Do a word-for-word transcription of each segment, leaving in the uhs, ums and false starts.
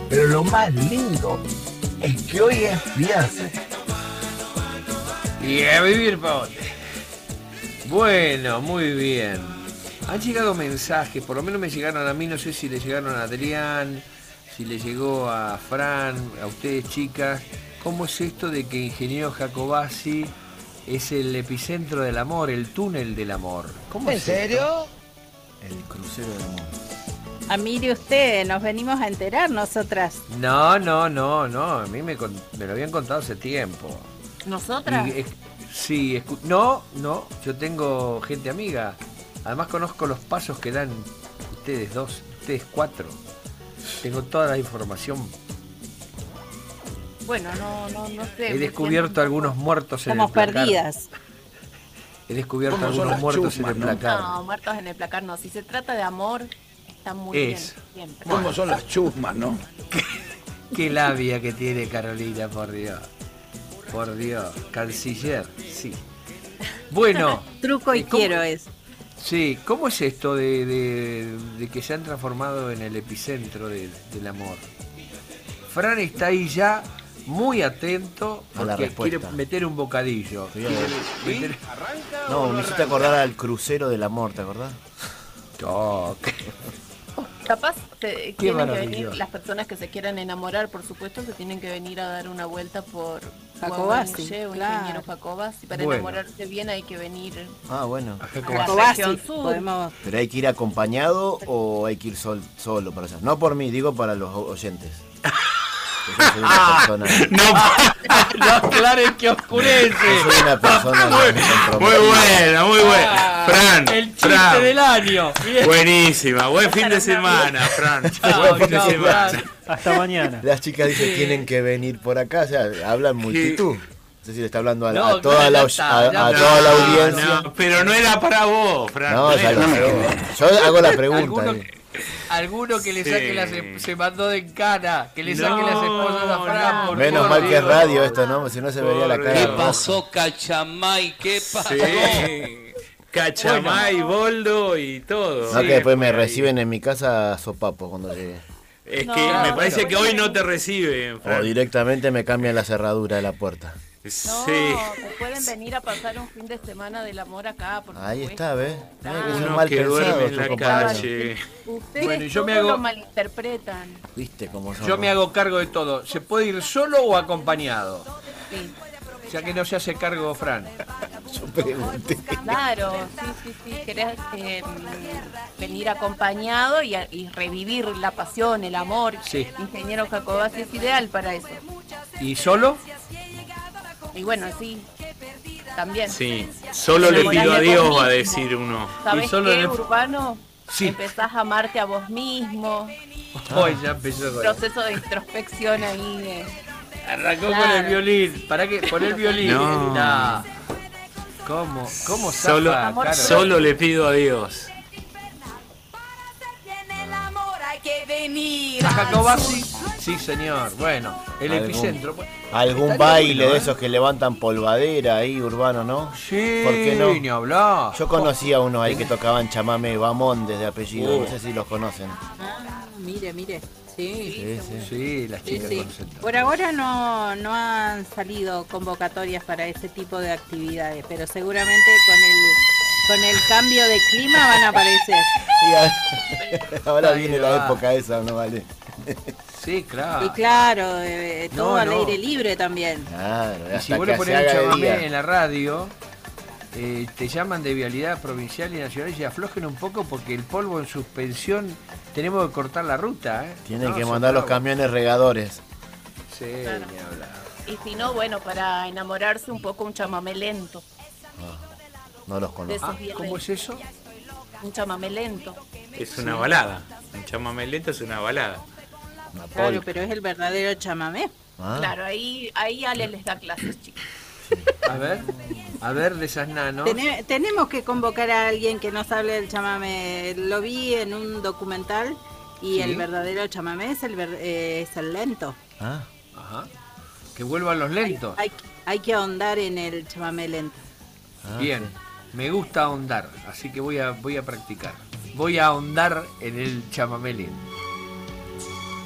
Pero lo más lindo es que hoy es viernes. Y a vivir Paote. Bueno, muy bien. Han llegado mensajes, por lo menos me llegaron a mí, no sé si le llegaron a Adrián, si le llegó a Fran, a ustedes chicas. ¿Cómo es esto de que Ingeniero Jacobacci es el epicentro del amor, el túnel del amor? ¿Cómo ¿En es serio? esto? El crucero del amor. Ah, mire usted, nos venimos a enterar nosotras. No, no, no, no, a mí me, con- me lo habían contado hace tiempo. ¿Nosotras? Y, es- sí, escu- no, no, yo tengo gente amiga. Además conozco los pasos que dan ustedes dos, ustedes cuatro. Tengo toda la información. Bueno, no, no, no sé. He me descubierto siento un algunos poco- muertos en Estamos el placar. perdidas. He descubierto ¿Cómo son algunos las muertos chusmas, en el no? placar. No, muertos en el placar no. Si se trata de amor, está muy Es. bien, siempre. ¿Cómo son las chusmas, no? Qué labia que tiene Carolina, por Dios. Por Dios. Canciller, sí. Bueno. Truco y ¿cómo- quiero es. Sí, ¿cómo es esto de, de- de que se han transformado en el epicentro de- del amor? Fran está ahí ya muy atento A la porque respuesta. quiere meter un bocadillo. Estoy a ver. Quiere meter- No, me hiciste acordar al crucero del amor, ¿te acordás? Oh, qué- Capaz se- tienen que maravilloso. venir las personas que se quieran enamorar, por supuesto, que tienen que venir a dar una vuelta por Jacobacci, Guaguanche o claro. Ingeniero Jacobacci. Para Bueno. enamorarse bien hay que venir Ah, bueno. a a Jacobacci. la Jacobacci, región sur. podemos. Pero hay que ir acompañado o hay que ir sol- solo para allá. No por mí, digo para los o- oyentes. Que yo soy una persona. No, no aclares que oscurece. Yo soy una persona Muy, comprometida. muy buena, muy buena. Ah, Fran, el chiste Fran. del año. Bien. Buenísima, buen fin de semana, Fran. Chao, Buen fin de chao, semana. Fran. Hasta mañana. Las chicas dicen tienen que venir por acá, o sea, hablan multitud. No sé si le está hablando a, la- No, a toda, no, la, ya oy- está, a, ya a está. toda la No, audiencia. no, pero no era para vos, Fran. No, ya era lo para vos. sé. Yo hago la pregunta. Alguno, eh. alguno que le Sí. saque las e- se mandó de encana, que le saque No, las esposas a Fran, por Menos por mal que es Dios. radio esto, ¿no? Si no se vería la Por cara. Dios. ¿Qué pasó, Cachamay? ¿Qué pasó? Sí. Cachamay, Boldo y todo. No, Sí, que después me por ahí. reciben en mi casa sopapo cuando llegue. Es No, que me no, parece no. que hoy no te reciben, O Fran. directamente me cambian la cerradura de la puerta. No, Sí. te pueden venir a pasar un fin de semana del amor acá, por Ahí supuesto. está, ¿ves? Mirá que son Uno mal que duerme pensados en tus la compañeros. calle. Ustedes Bueno, y yo me todo hago- lo malinterpretan. ¿Viste cómo son? Yo me hago cargo de todo. ¿Se puede ir solo o acompañado? Sí, Ya que no se hace cargo Fran. Yo pregunté. claro, sí, sí, sí. Querés eh, venir acompañado y, a- y revivir la pasión, el amor. Sí. Ingeniero Jacobacci es ideal para eso. ¿Y solo? Y bueno, sí, también. Sí. Solo le pido a Dios, va a decir uno. ¿Sabes Y solo qué, en el- Urbano? Sí. Empezás a amarte a vos mismo. Hoy ya empezó con Proceso de introspección ahí. de- Arrancó Claro. con el violín. ¿Para qué? Pon el violín. No. Nah. ¿Cómo? ¿Cómo zafa, Solo, Caro? solo le pido a Dios. ¿A Jacobacci? Sí, señor. Bueno, el Algún- epicentro. Algún Estaría baile bueno, de ¿eh? esos que levantan polvadera ahí, urbano, ¿no? Sí, ¿Por qué no? ni hablar. Yo conocía a uno ahí que tocaban chamame Bamón desde apellido, Uh. no sé si los conocen. Ah, mire, mire. Sí. Sí, sí. Sí, las Sí, chicas sí. conocen todo. Por ahora no, no han salido convocatorias para ese tipo de actividades, pero seguramente con el con el cambio de clima van a aparecer. Y a- ahora Ahí viene va. la época esa, ¿no vale? Sí, claro. Y claro, eh, todo No, al no. aire libre también. Claro, Y hasta si vos que le se pones un haga de chamamé día. en la radio, eh, te llaman de vialidad provincial y nacional y se aflojen un poco porque el polvo en suspensión tenemos que cortar la ruta. ¿eh? Tienen No, que son mandar los bravos. camiones regadores. Sí, Claro. ni hablar. Y si no, bueno, para enamorarse un poco un chamamé lento. No los De conozco. esos Ah, bien ¿cómo es eso? Un chamamé lento. Es una balada. Un chamamé lento es una balada. Una Claro, polka. pero es el verdadero chamamé. Ah, Claro, ahí, ahí Ale les da clases, chicos. A ver, a ver de esas nanos. Tene- tenemos que convocar a alguien que nos hable del chamamé. Lo vi en un documental y Sí. el verdadero chamamé es el, ver- eh, es el lento. ah, Ajá. Que vuelvan los lentos. Hay, hay que ahondar en el chamamé lento. ah, Bien, sí. me gusta ahondar, así que voy a, voy a practicar. Voy a ahondar en el chamamé lento.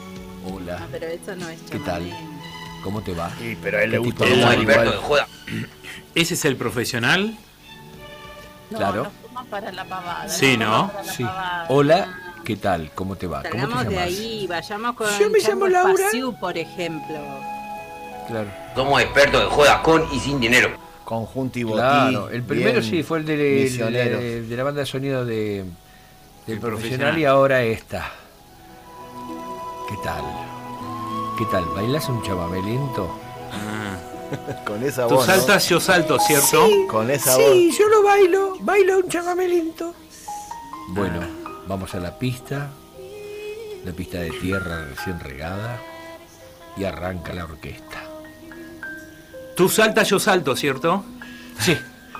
Hola. Ah, pero eso no es ¿Qué tal? chamamé. ¿Cómo te va? Sí, pero a él le ¿Qué gusta tipo de igual, humor? igual. joda. ¿Ese es el profesional? No, Claro. no forma para la pavada. Sí, ¿no? forma para la Sí. pavada. Hola, ¿qué tal? ¿Cómo te va? ¿Cómo te Salgamos de llamas? ahí, vayamos con Yo me llamo Chango Laura. Espaciu, por ejemplo. Claro. Somos expertos en joda con y sin dinero. Conjunto y botí. Claro, el primero bien sí fue el de, de- misionero. de- de la banda de sonido de, del El profesional, profesional. y ahora esta. ¿Qué tal? ¿Qué tal? ¿Bailás un chamamé lento? Ah. Con esa Tú voz, ¿no? saltas, yo salto, ¿cierto? Con esa Sí, voz. yo lo bailo, bailo un chamamé lento. Bueno, vamos a la pista, la pista de tierra recién regada, y arranca la orquesta. Tú saltas, yo salto, ¿cierto? Sí.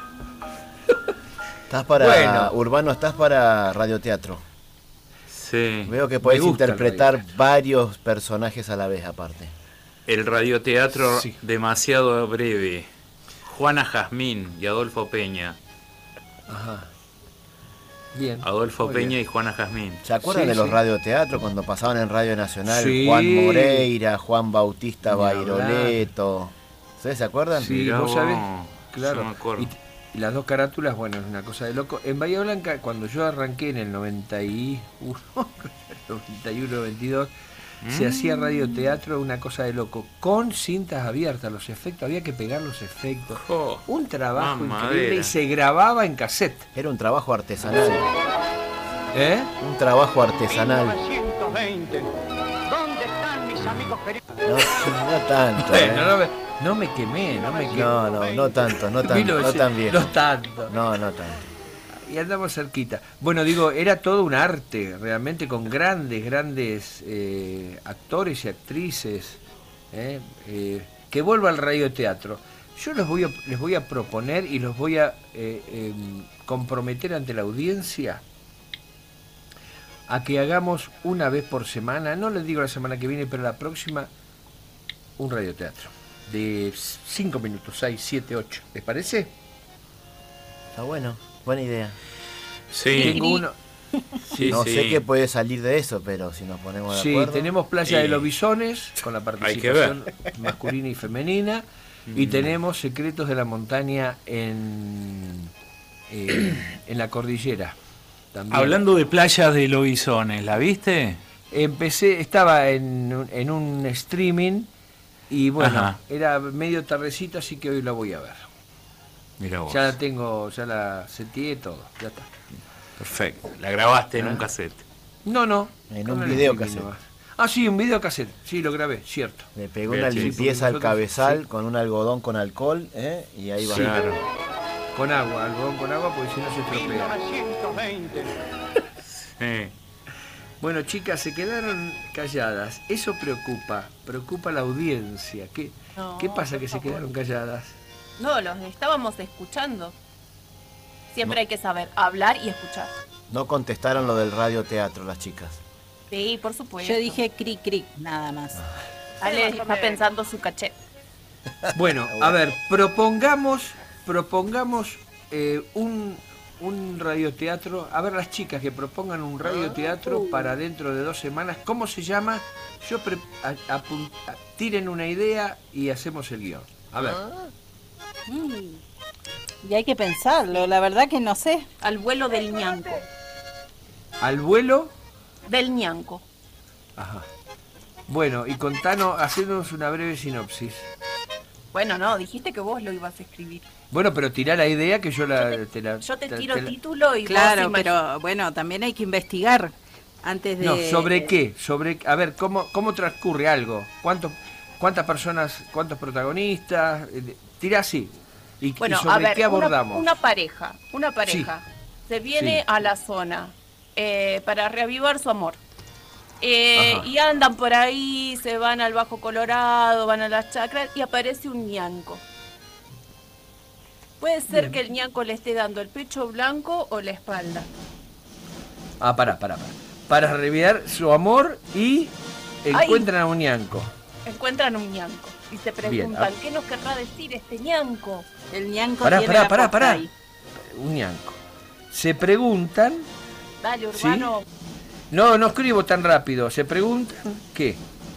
Estás para Bueno. Urbano, estás para radioteatro. Sí. Veo que podés gusta el interpretar radioteatro. varios personajes a la vez aparte. El radioteatro Sí. demasiado breve. Juana Jazmín y Adolfo Peña. Ajá. Bien. Adolfo Muy Peña bien. y Juana Jazmín. ¿Se acuerdan Sí, de los sí. radioteatros cuando pasaban en Radio Nacional? Sí. Juan Moreira, Juan Bautista Ni Bairoleto. ¿Ustedes se acuerdan? Sí, Mirá vos vos, sabés, yo claro. me acuerdo. Y, y las dos carátulas, bueno, es una cosa de loco. En Bahía Blanca, cuando yo arranqué en el noventa y uno, noventa y uno, noventa y dos, se hacía radioteatro, una cosa de loco, con cintas abiertas, los efectos, había que pegar los efectos. Jo, Un trabajo mamadera. increíble y se grababa en cassette. Era un trabajo artesanal. ¿Eh? Un trabajo artesanal. No, no tanto. Bueno, ¿eh? no me, no me quemé, no me quemé. No, no, no tanto, no tanto, no tan viejo. No tanto. No, no tanto. Y andamos cerquita. Bueno, digo, era todo un arte, realmente, con grandes, grandes eh, actores y actrices. ¿eh? Eh, que vuelva al radioteatro. Yo los voy a, les voy a proponer y los voy a eh, eh, comprometer ante la audiencia a que hagamos una vez por semana, no les digo la semana que viene, pero la próxima, un radioteatro. De cinco minutos, seis, siete, ocho. ¿Les parece? Está bueno, buena idea. Sí, Tengo uno. sí, No sí. sé qué puede salir de eso, pero si nos ponemos de Sí, acuerdo. tenemos Playa de Y- los Bisones, con la Hay que ver. participación masculina y femenina, y tenemos Secretos de la Montaña en, eh, en la cordillera. También. Hablando de playas de Lobisones, ¿la viste? Empecé, estaba en, un- en un streaming, y bueno, Ajá. era medio tardecita, así que hoy la voy a ver. Mira vos. Ya la tengo, ya la seteé todo, ya está. Perfecto. La grabaste en Ah. un cassette. No, no. En con un el video streaming cassette. nomás. Ah, sí, un video cassette, sí, lo grabé, cierto. Le pegó Bien, una sí, limpieza porque al nosotros- cabezal sí. con un algodón con alcohol, ¿eh? Y ahí va. Claro. Con agua, algodón con agua, porque si no se estropea. Sí. Bueno, chicas, se quedaron calladas. Eso preocupa, preocupa a la audiencia. ¿Qué, No, ¿qué pasa por que se favor. quedaron calladas? No, los estábamos escuchando. Siempre hay que saber hablar y escuchar. No contestaron lo del radioteatro las chicas. Sí, por supuesto. Yo dije cric cric, nada más. Ale está pensando su caché. Bueno, a ver, propongamos, propongamos eh, un, un radioteatro. A ver, las chicas que propongan un radioteatro para dentro de dos semanas. ¿Cómo se llama? Yo pre- a- apun- a- tiren una idea y hacemos el guión. A ver. Mm. Y hay que pensarlo, la verdad que no sé. Al vuelo del ñanco. Al vuelo. Del ñanco. Ajá. Bueno, y contanos, hacernos una breve sinopsis. Bueno, no, dijiste que vos lo ibas a escribir. Bueno, pero tirá la idea que yo la... te la- Yo te te- tiro te la- título y Claro, vos imagi- pero bueno, también hay que investigar antes de... No, ¿sobre qué? Sobre, a ver, ¿cómo, cómo transcurre algo? ¿Cuántos, ¿Cuántas personas, cuántos protagonistas? Eh, Tirá así. ¿Y, y Bueno, sobre a ver, qué una, abordamos? una pareja, una pareja se viene Sí. a la zona eh, para reavivar su amor. Eh, Ajá. y andan por ahí, se van al Bajo Colorado, van a las chacras y aparece un ñanco. Puede ser que el ñanco le esté dando el pecho blanco o la espalda. Ah, pará, pará, pará. Para reviar su amor y encuentran a un ñanco. Encuentran un ñanco y se Bien, preguntan, ah. ¿qué nos querrá decir este ñanco? El ñanco Pará, tiene pará, la pará, posta pará. ahí. Un ñanco. Se preguntan... Dale, ¿Sí? Urbano. No, no escribo tan rápido. Se preguntan qué.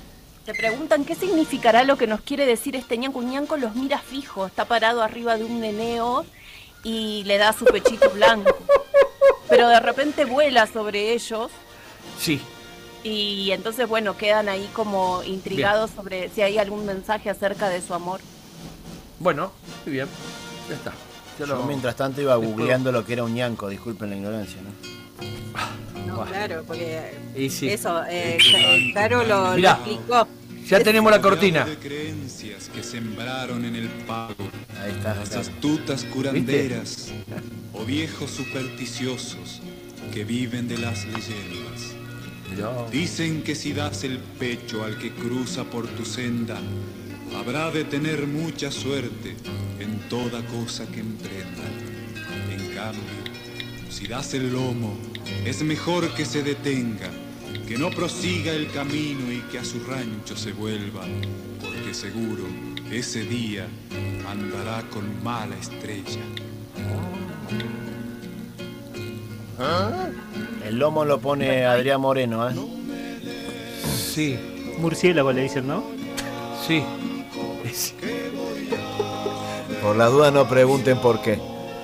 Se preguntan qué significará lo que nos quiere decir este ñanco. Un ñanco los mira fijo, está parado arriba de un neneo y le da su pechito blanco. Pero de repente vuela sobre ellos. Sí. Y entonces, bueno, quedan ahí como intrigados bien. Sobre si hay algún mensaje acerca de su amor. Bueno, muy bien, ya está. Ya Yo lo... mientras tanto iba googleando lo que era un ñanco, disculpen la ignorancia, ¿no? No, Bueno. claro, porque Y sí. eso, eh, Caro lo, lo Mirá. explicó. Ya tenemos la cortina. De creencias que sembraron en el pago. Ahí está. Las Acá. astutas curanderas o viejos supersticiosos que viven de las leyendas. No. Dicen que si das el pecho al que cruza por tu senda, habrá de tener mucha suerte en toda cosa que emprenda. En cambio, si das el lomo, es mejor que se detenga, que no prosiga el camino y que a su rancho se vuelva, porque seguro ese día andará con mala estrella. ¿Ah? El lomo lo pone Adrián Moreno, ¿eh? Sí, Murciélago le dicen, ¿no? sí. Es- Por las dudas no pregunten por qué.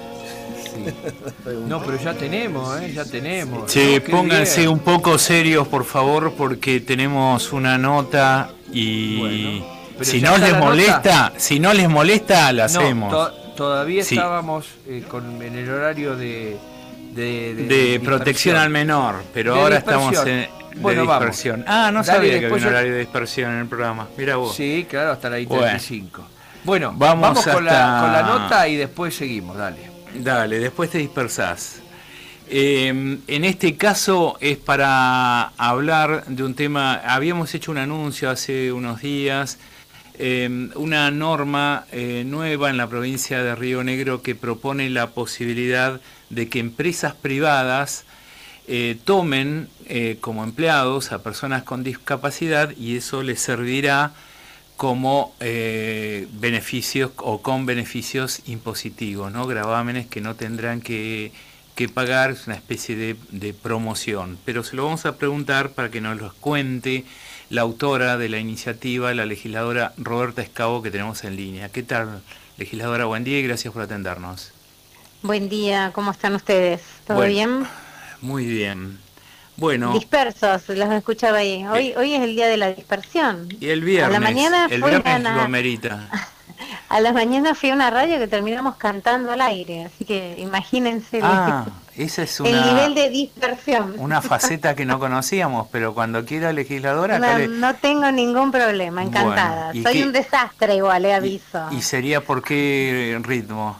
No, pero ya tenemos, ¿eh? Ya tenemos. Che, No, qué pónganse bien. un poco serios, por favor, porque tenemos una nota y Bueno, pero si ya no está les la molesta, nota. si no les molesta, la No, hacemos. to- todavía Sí. estábamos eh, con, en el horario de... De, de dispersión. protección al menor, pero De ahora dispersión. estamos en Bueno, de vamos. dispersión. Ah, no Dale, sabía que había después un yo- horario de dispersión en el programa. Mira vos. Sí, claro, hasta la I Bueno. treinta y cinco. Bueno, Vamos vamos, con, la, hasta- con la nota y después seguimos, dale. Dale, después te dispersás. Eh, en este caso es para hablar de un tema, habíamos hecho un anuncio hace unos días, eh, una norma eh, nueva en la provincia de Río Negro que propone la posibilidad de que empresas privadas eh, tomen eh, como empleados a personas con discapacidad y eso les servirá como eh, beneficios o con beneficios impositivos, ¿no? Gravámenes que no tendrán que, que pagar, es una especie de, de promoción. Pero se lo vamos a preguntar para que nos lo cuente la autora de la iniciativa, la legisladora Roberta Escabo, que tenemos en línea. ¿Qué tal, legisladora? Buen día y gracias por atendernos. Buen día, ¿cómo están ustedes? ¿Todo Bueno, bien? Muy bien. Bueno, Dispersos, los escuchaba ahí. Hoy hoy es el día de la dispersión. y el viernes, a la mañana el fue viernes una- lo amerita. A la mañana fui a una radio que terminamos cantando al aire, así que imagínense el- Ah, esa es el una... nivel de dispersión. Una faceta que no conocíamos, pero cuando quiera legisladora... acá No, le- no tengo ningún problema, encantada. Bueno, ¿y Soy qué- un desastre igual, le y, aviso. y sería por qué ritmo?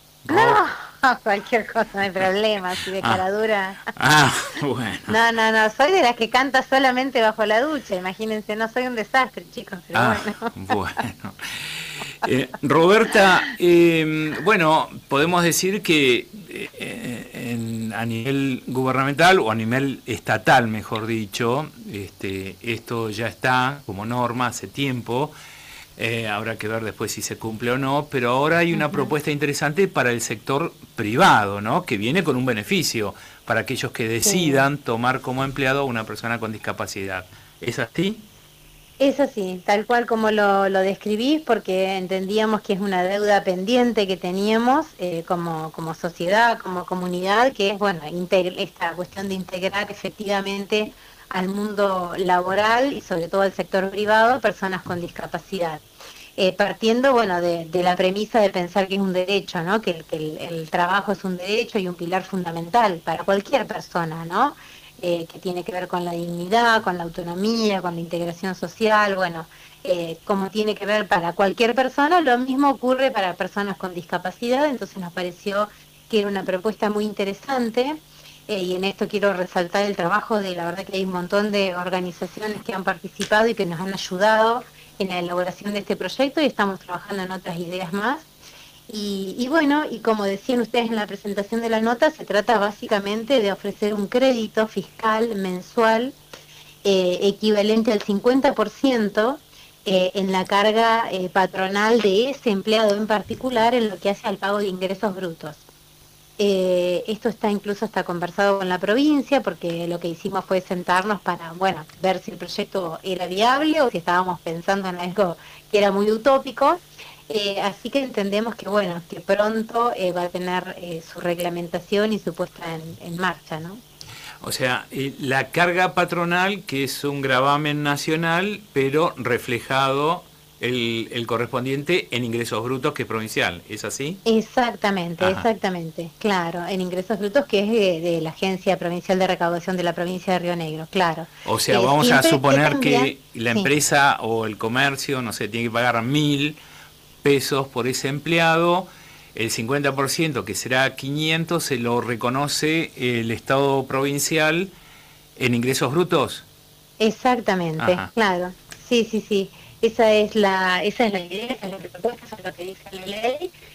No, cualquier cosa, no hay problema, así de Ah. cara dura. Ah, bueno. No, no, no, soy de las que canta solamente bajo la ducha, imagínense, no soy un desastre, chicos, pero Ah, bueno. bueno. Eh, Roberta, eh, bueno, podemos decir que eh, en- a nivel gubernamental o a nivel estatal, mejor dicho, este, esto ya está como norma hace tiempo. Eh, habrá que ver después si se cumple o no, pero ahora hay una propuesta interesante para el sector privado, ¿no? Que viene con un beneficio para aquellos que decidan tomar como empleado a una persona con discapacidad. ¿Es así? Es así, tal cual como lo, lo describís, porque entendíamos que es una deuda pendiente que teníamos eh, como, como sociedad, como comunidad, que es, bueno, integr- esta cuestión de integrar efectivamente al mundo laboral y sobre todo al sector privado personas con discapacidad. Eh, partiendo, bueno, de, de la premisa de pensar que es un derecho, ¿no? Que, que el, el trabajo es un derecho y un pilar fundamental para cualquier persona, ¿no? Eh, que tiene que ver con la dignidad, con la autonomía, con la integración social, bueno, eh, como tiene que ver para cualquier persona, lo mismo ocurre para personas con discapacidad, entonces nos pareció que era una propuesta muy interesante. Eh, y en esto quiero resaltar el trabajo de, la verdad que hay un montón de organizaciones que han participado y que nos han ayudado en la elaboración de este proyecto y estamos trabajando en otras ideas más. Y, y bueno, y como decían ustedes en la presentación de la nota, se trata básicamente de ofrecer un crédito fiscal mensual eh, equivalente al cincuenta por ciento eh, en la carga eh, patronal de ese empleado en particular en lo que hace al pago de ingresos brutos. Eh, esto está incluso está conversado con la provincia, porque lo que hicimos fue sentarnos para, bueno, ver si el proyecto era viable o si estábamos pensando en algo que era muy utópico. Eh, así que entendemos que, bueno, que pronto eh, va a tener eh, su reglamentación y su puesta en, en marcha, ¿no? O sea, eh, la carga patronal, que es un gravamen nacional, pero reflejado el, el correspondiente en ingresos brutos, que es provincial, ¿es así? Exactamente, Ajá. exactamente, claro, en ingresos brutos, que es de, de la Agencia Provincial de Recaudación de la provincia de Río Negro, claro. O sea, Eh, vamos a siempre suponer también- que la sí. empresa o el comercio, no sé, tiene que pagar mil pesos por ese empleado, el cincuenta por ciento, que será quinientos, se lo reconoce el Estado provincial en ingresos brutos. Exactamente, Ajá. claro, sí, sí, sí, esa es la, esa es la idea, esa es la propuesta, eso es lo que dice la ley,